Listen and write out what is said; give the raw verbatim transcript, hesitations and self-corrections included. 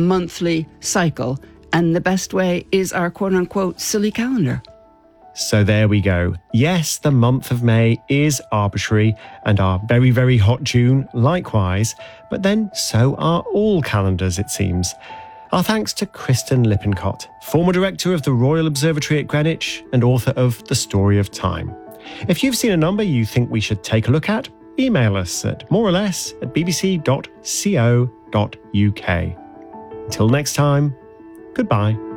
monthly cycle, and the best way is our quote-unquote silly calendar. So there we go. Yes, the month of May is arbitrary, and our very, very hot June likewise, but then so are all calendars, it seems. Our thanks to Kristen Lippincott, former director of the Royal Observatory at Greenwich and author of The Story of Time. If you've seen a number you think we should take a look at, email us at moreless at b b c dot co dot u k. Until next time, goodbye.